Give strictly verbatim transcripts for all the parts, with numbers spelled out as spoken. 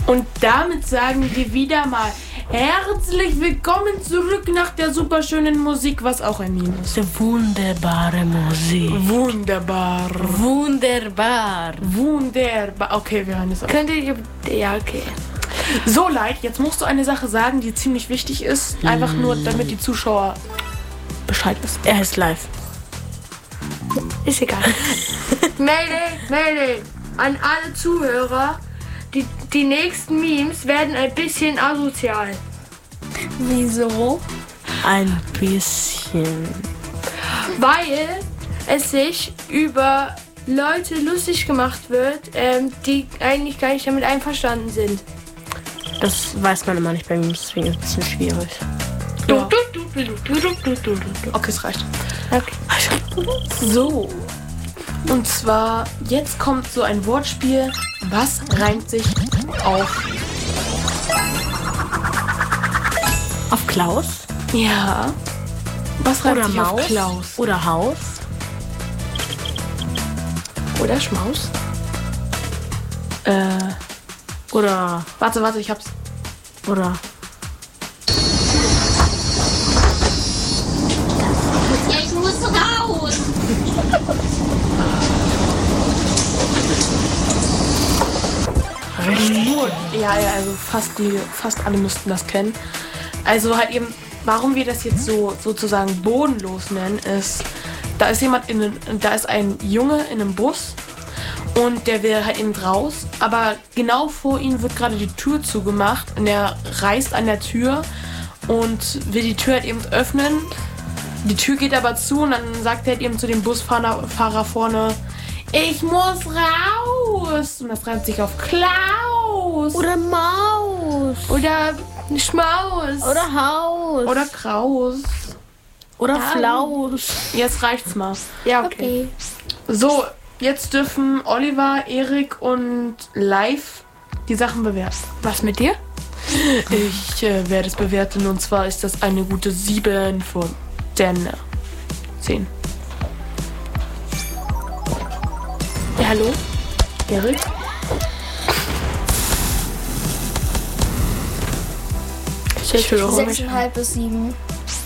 Und damit sagen wir wieder mal herzlich willkommen zurück nach der superschönen Musik, was auch ein Meme ist. Die wunderbare Musik. Wunderbar. Wunderbar. Wunderbar. Okay, wir hören das auf. Könnt ihr... Ja, okay. So, Light, jetzt musst du eine Sache sagen, die ziemlich wichtig ist. Einfach nur, damit die Zuschauer Bescheid wissen. Er ist live. Ist egal. Mayday, Mayday. An alle Zuhörer, die, die nächsten Memes werden ein bisschen asozial. Wieso? Ein bisschen. Weil es sich über Leute lustig gemacht wird, ähm, die eigentlich gar nicht damit einverstanden sind. Das weiß man immer nicht bei Memes, deswegen ist es ein bisschen schwierig. Ja. Okay, es reicht. Okay. So. Und zwar, jetzt kommt so ein Wortspiel. Was reimt sich auf? Auf Klaus? Ja. Was reimt Oder sich Maus? auf Klaus? Oder Haus? Oder Schmaus? Äh. Oder... Warte, warte, ich hab's. Oder... Ja, ich muss raus. Nur, ja, ja, also fast, die, fast alle müssten das kennen. Also halt eben, warum wir das jetzt so sozusagen bodenlos nennen, ist, da ist jemand in, da ist ein Junge in einem Bus und der will halt eben raus, aber genau vor ihm wird gerade die Tür zugemacht und er reißt an der Tür und will die Tür halt eben öffnen. Die Tür geht aber zu und dann sagt er halt eben zu dem Busfahrer Fahrer vorne, ich muss raus. Und das reimt sich auf Klaus. Oder Maus. Oder Schmaus. Oder Haus. Oder Kraus. Oder Flaus. Jetzt reicht's mal. Ja, okay. Okay. So, jetzt dürfen Oliver, Erik und Live die Sachen bewerten. Was mit dir? Ich äh, werde es bewerten und zwar ist das eine gute sieben von zehn. Ja, hallo? Erik? Ich höre mich. Sechseinhalb bis sieben.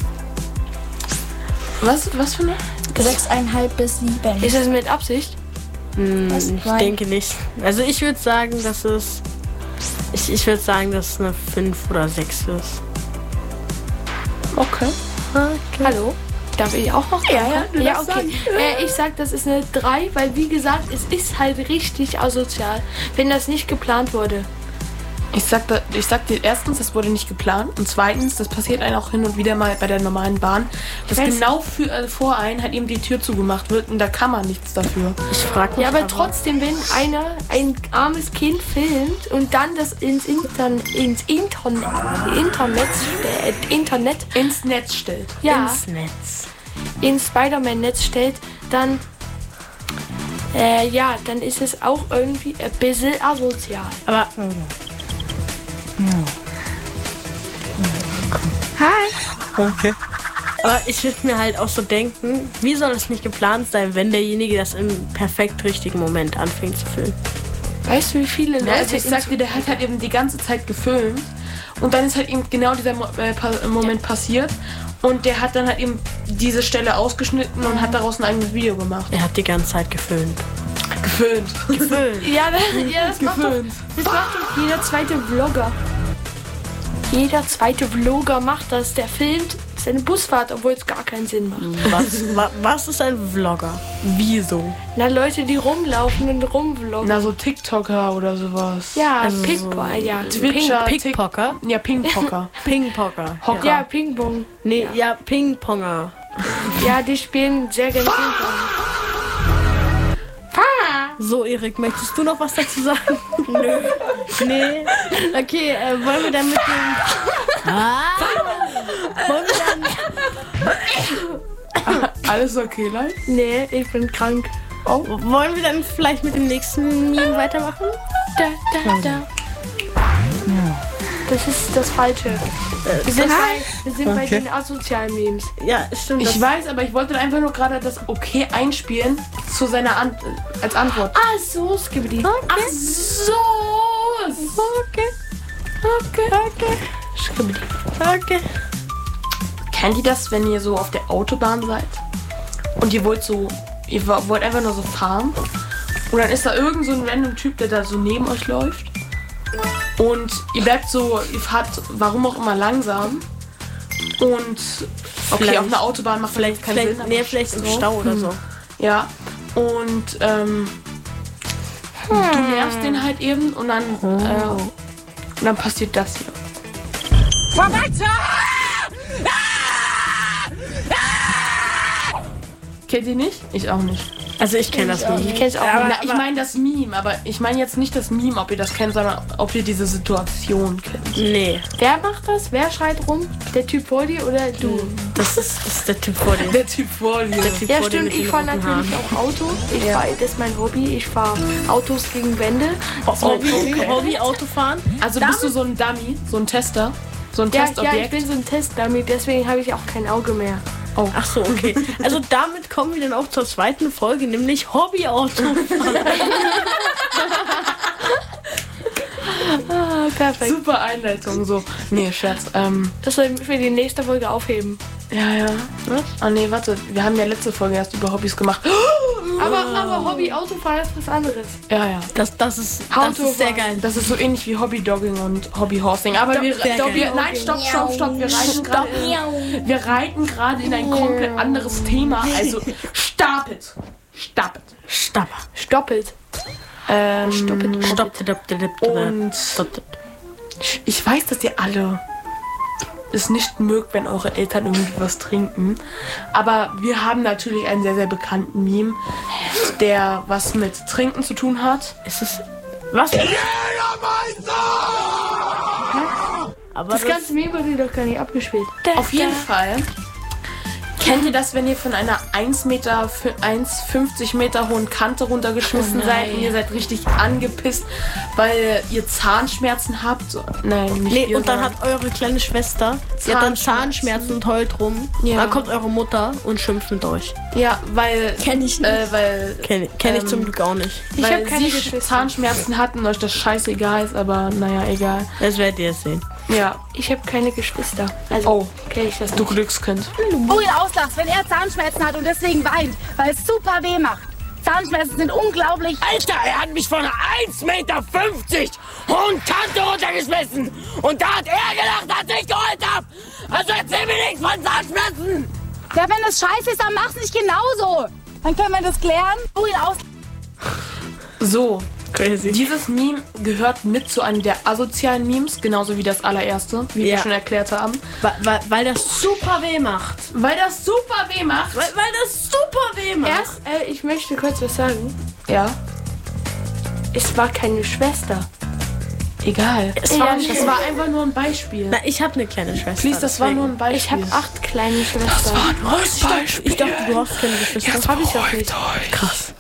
Was, was für eine? Sechseinhalb bis sieben. Ist das mit Absicht? Hm, Was? ich Nein. denke nicht. Also ich würde sagen, dass es... Ich, ich würde sagen, dass es eine fünf oder sechs ist. Okay. Hallo? Darf ich auch noch? Ja, ja, du ja, darfst okay. Äh, ich sag, das ist eine drei, weil wie gesagt, es ist halt richtig asozial, wenn das nicht geplant wurde. Ich sag, da, ich sag dir erstens, das wurde nicht geplant und zweitens, das passiert einem auch hin und wieder mal bei der normalen Bahn, dass weiß- genau für, äh, vor einen halt eben die Tür zugemacht wird und da kann man nichts dafür. Ich frage mich Ja, aber trotzdem, wenn einer ein armes Kind filmt und dann das ins, Intern ins Intern Internet, stellt, Internet, Ins Netz stellt. ja, ins Netz. ins Spider-Man-Netz stellt, dann, äh, ja, dann ist es auch irgendwie ein bisschen asozial. Aber... Hi. Okay. Aber ich würde mir halt auch so denken, wie soll es nicht geplant sein, wenn derjenige das im perfekt richtigen Moment anfängt zu filmen? Weißt du, wie viele Ja, Leute... also ich sag dir, der hat halt eben die ganze Zeit gefilmt und dann ist halt eben genau dieser Mo äh, pa Moment passiert und der hat dann halt eben diese Stelle ausgeschnitten und hat daraus ein eigenes Video gemacht. Er hat die ganze Zeit gefilmt. Gefilmt. Gefilmt? ja, das, ja, das macht doch, Gefilmt. das macht doch jeder zweite Vlogger. Jeder zweite Vlogger macht das. Der filmt seine Busfahrt, obwohl es gar keinen Sinn macht. Was, wa, was ist ein Vlogger? Wieso? Na, Leute, die rumlaufen und rumvloggen. Na, so TikToker oder sowas. Ja, Also Pick, so ja, Twitcher, Ping- Tik- Pickpocker? Ja, Pingpocker. Pingpocker. Hocker. Ja, Ping-Pong. Nee, ja, Pingponger. Ja, die spielen sehr gerne Ping-Pong. So, Erik, möchtest du noch was dazu sagen? Nö. Nee. Okay, äh, wollen wir dann mit dem... Ah! Wollen wir dann... Alles okay, Leute? Nee, ich bin krank. Oh, wollen wir dann vielleicht mit dem nächsten Meme weitermachen? Da, da, da. Das ist das Falsche. Wir sind bei, wir sind bei Okay. den asozialen Memes. Ja, stimmt. Ich das- weiß, aber ich wollte einfach nur gerade das Okay einspielen zu seiner An als Antwort. Ah, so, Skibidi. Ach so. Okay. Okay, okay. Schribbeli. Okay. Kennt ihr das, wenn ihr so auf der Autobahn seid? Und ihr wollt so, ihr wollt einfach nur so fahren. Und dann ist da irgend so ein random Typ, der da so neben euch läuft. Und ihr bleibt so, ihr fahrt warum auch immer langsam. Und okay, Vielleicht- auf einer Autobahn macht vielleicht keinen Vielleicht, Sinn. aber nee, vielleicht im so. Stau oder so. Ja. Und ähm, du nervst den halt eben und dann, äh, und dann passiert das hier. Kennt ihr nicht? Ich auch nicht. Also ich kenne das nicht. Ich kenne es auch Aber- nicht. Na, ich aber- meine das Meme, aber ich meine jetzt nicht das Meme, ob ihr das kennt, sondern ob ihr diese Situation kennt. Nee, Wer macht das? Wer schreit rum? Der Typ vor dir oder du? das ist, das ist der Typ vor dir. Der Typ vor dir. Der Typ Ja, vor dir stimmt. mit Ich den fahre roten natürlich Haaren. auch Auto. Ich fahr, das ist mein Hobby. Ich fahre Autos gegen Wände. Das ist mein Hobby, Hobby. Hobby Autofahren. Also bist du so ein Dummy, so ein Tester, so ein Ja, ja, ich Testobjekt? bin so ein Testdummy, deswegen habe ich auch kein Auge mehr. Oh. Ach so, okay. Also damit kommen wir dann auch zur zweiten Folge, nämlich Hobby Autofahren. Ah, perfekt. Super Einleitung, so. Nee, Scherz. Ähm, Das sollten wir für die nächste Folge aufheben. ja, ja. Was? Ah, nee, warte. Wir haben ja letzte Folge erst über Hobbys gemacht. Aber, aber Hobby Autofahren ist was anderes. Ja, ja. Das, das, ist, das ist sehr geil. Das ist so ähnlich wie Hobbydogging und Hobbyhorsing. Aber Stopp, wir, sehr doch, geil. wir nein, stopp, stopp, stopp. Wir reiten gerade in, wir reiten gerade in ein komplett anderes Thema. Also stop it. Stop it. Stopp. Stoppelt. Ähm, Stopp. Stopp. Stopp. Stopp. Und Stopp. ich weiß, dass ihr alle es nicht mögt, wenn eure Eltern irgendwie was trinken. Aber wir haben natürlich einen sehr, sehr bekannten Meme, der was mit Trinken zu tun hat. Ist es... Was? Aber Das ganze Meme wurde doch gar nicht abgespielt. Auf jeden Fall. Kennt ihr das, wenn ihr von einer eins Meter, eins fünfzig Meter hohen Kante runtergeschmissen Oh seid nein. und ihr seid richtig angepisst, weil ihr Zahnschmerzen habt? So- Nein, nicht Nee, ihr, und dann sondern- hat eure kleine Schwester, die hat dann Zahnschmerzen. Zahnschmerzen und heult rum. Ja. Dann kommt eure Mutter und schimpft mit euch. Ja, weil... Kenn ich nicht. Äh, weil Kenn, kenn ich Ähm, zum Glück auch nicht. Ich weil habe keine sie Geschwister. Zahnschmerzen hatten und euch das scheißegal ist, aber naja, egal. Das werdet ihr jetzt sehen. Ja. Ich habe keine Geschwister. Also Oh, kenne ich das du nicht. Glückskind. Oh, ihn auslachst, wenn er Zahnschmerzen hat und deswegen weint, weil es super weh macht. Zahnschmerzen sind unglaublich. Alter, er hat mich von einer eins Meter fünfzig hohen Kante runtergeschmissen. Und da hat er gelacht, als ich geheult hab. Also erzähl mir nichts von Zahnschmerzen. Ja, wenn das scheiße ist, dann mach's nicht genauso. Dann können wir das klären. Oh, ihn aus. So, Crazy. dieses Meme gehört mit zu einem der asozialen Memes, genauso wie das allererste, wie Ja. wir schon erklärt haben. Weil, weil, weil das super weh macht. Weil das super weh macht. Weil, weil das super weh macht. Erst, äh, ich möchte kurz was sagen. Ja, Es war keine Schwester. egal. Es war, Das war einfach nur ein Beispiel. Na, ich habe eine kleine Schwester. Please, das war deswegen. nur ein Beispiel. Ich habe acht kleine Schwestern. nur ein Beispiel. Ich dachte, du hast keine Geschwister. Jetzt hab ich auch nicht. euch. Krass.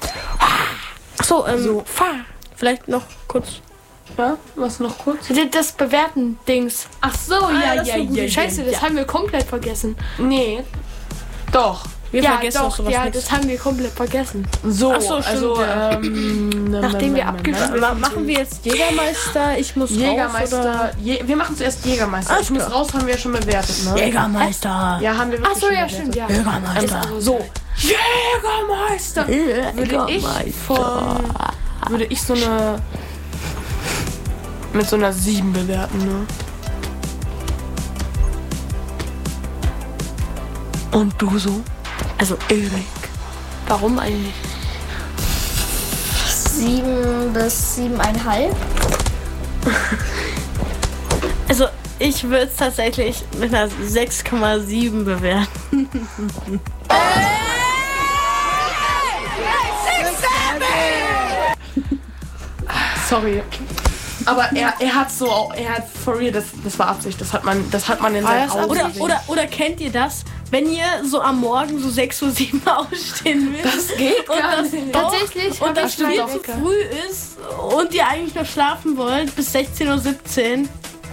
Achso, ähm, So. vielleicht noch kurz. Ja, was noch kurz? Das Bewerten-Dings. Ach so, ja, das ja, war gut. ja, ja. Scheiße, das haben wir komplett vergessen. Nee, doch. Wir ja, vergessen auch doch, sowas ja, nicht. das haben wir komplett vergessen. So, Ach so, stimmt, also, ja. ähm, Nachdem wir ähm, abgeschlossen Ma- Machen wir jetzt Jägermeister? Ich muss raus, Jägermeister. oder? Je, wir machen zuerst Jägermeister. Alles Ich muss klar. raus, haben wir ja schon bewertet, ne? Jägermeister. Ja, haben wir wirklich Ach so, schon ja, bewertet. stimmt, ja. Jägermeister. So, Jägermeister. Würde ich von, würde ich so eine, mit so einer sieben bewerten, ne? Und du so? Also, Erik. Warum eigentlich? Sieben bis siebeneinhalb. also ich würde es tatsächlich mit einer sechs Komma sieben bewerten. Sorry. Aber er, er hat so, er hat for real, das, das war Absicht, das hat man, das hat man in Ah, seinen das ist Augen Oder, gesehen. oder, oder kennt ihr das, wenn ihr so am Morgen so sechs Uhr sieben aufstehen müsst? Das geht und gar das nicht. Tatsächlich und hab das ich viel keinen zu Wecker. früh ist und ihr eigentlich noch schlafen wollt bis sechzehn Uhr siebzehn.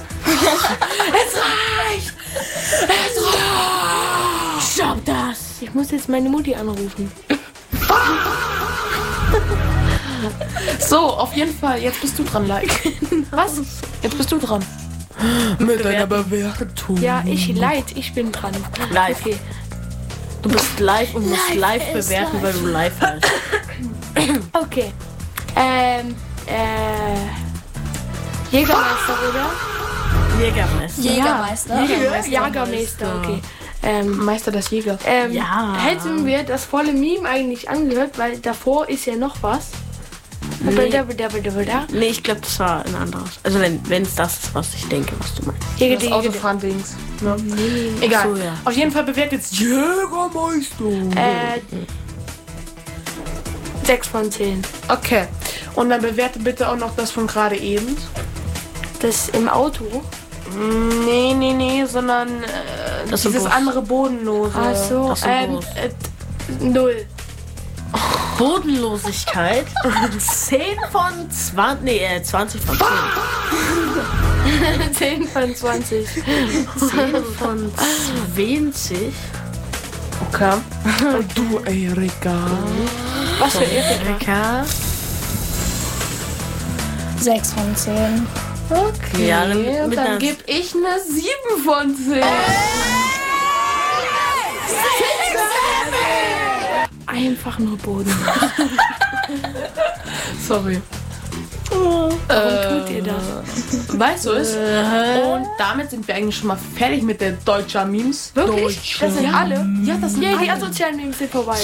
Stopp das! Ich muss jetzt meine Mutti anrufen. So, auf jeden Fall, jetzt bist du dran, Like. Was? Jetzt bist du dran. Mit deiner Bewertung. Ja, ich leid, ich bin dran. Live. Okay. Du bist live und musst live, live bewerten, live. Weil du live hast. Okay. Ähm, äh... Jägermeister, oder? Jägermeister. Jägermeister. Ja, Jägermeister, Jägermeister, okay. Ähm, Meister des Jägers. ähm, Ja. Hätten wir das volle Meme eigentlich angehört, weil davor ist ja noch was. Nee. Da, da, da, da, da. Nee, ich glaube, das war ein anderes. Also wenn es das ist, was ich denke, was du meinst. Jäger, Das Jäger, Autofahren-Dings. Ne? Nee. Egal. So, ja. Auf jeden Fall bewertet jetzt Jägermeister. Äh, sechs von zehn. Okay. Und dann bewerte bitte auch noch das von gerade eben. Das im Auto. Nee, nee, nee, sondern äh, Das im dieses Bus. andere Bodenlose. Ach so, das im ähm, Bus. äh, null. Bodenlosigkeit. zehn von zwanzig. Nee, äh, zwanzig von zehn. zehn von zwanzig. zehn von zwanzig. Okay. Und du, Erika? Was für Erika? Erika. sechs von zehn. Okay. Ja, dann mit- mit dann einer- gebe ich eine sieben von zehn. Einfach nur Boden. Sorry. Warum tut ihr das? Weißt du es? Und damit sind wir eigentlich schon mal fertig mit der deutscher Memes. Wirklich? Das sind alle? Ja, das sind Ja, die alle. asozialen Memes sind vorbei.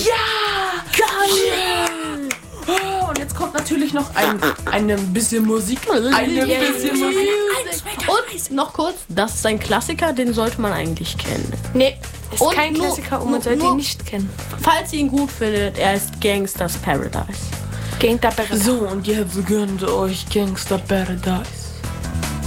Oh, und jetzt kommt natürlich noch ein, eine bisschen Musik. Eine bisschen Musik. Und noch kurz, das ist ein Klassiker, den sollte man eigentlich kennen. Nee, ist Und kein nur- Klassiker und man nur- sollte nur- ihn nicht kennen. Falls ihr ihn gut findet, er ist Gangsters Paradise. Gegen der Beretta. So, und jetzt gönnt euch Gangster Paradise.